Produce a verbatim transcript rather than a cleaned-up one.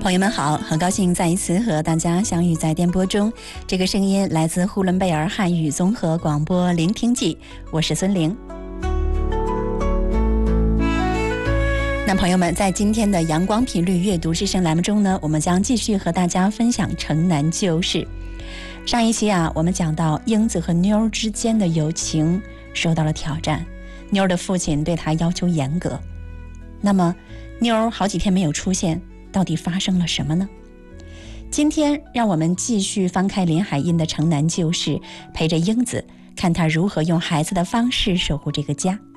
朋友们好，很高兴再一次和大家相遇在电波中。这个声音来自呼伦贝尔汉语综合广播聆听记，我是孙玲。那朋友们，在今天的阳光频率阅读之声栏目中呢，我们将继续和大家分享城南旧事。上一期啊，我们讲到英子和妞儿之间的友情受到了挑战，妞儿的父亲对她要求严格。那么妞儿好几天没有出现，到底发生了什么呢？今天让我们继续翻开林海音的城南旧事，陪着英子看她如何用孩子的方式守护这个家。